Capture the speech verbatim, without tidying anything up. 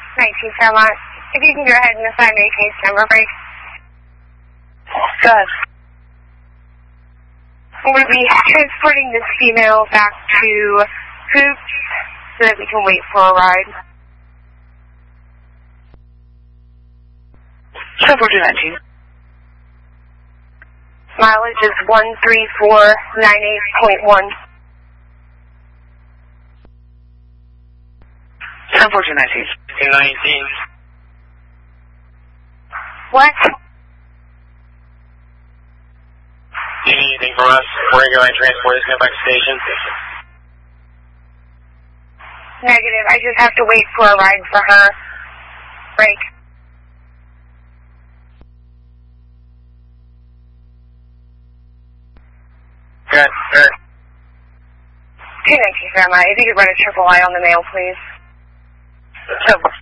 nineteen Fairmont. If you can go ahead and assign me a case number, break. Good. I'm going to be transporting this female back to Hoops so that we can wait for a ride. ten fourteen nineteen. Mileage is one three four nine eight point one. ten fourteen nineteen. nineteen. What? Do you need anything from us? We're going to go and transport this back to station. Negative. I just have to wait for a ride for her. Break. Good. Good. two nineteen Fairmont. If you could run a triple I on the mail, please. Sure.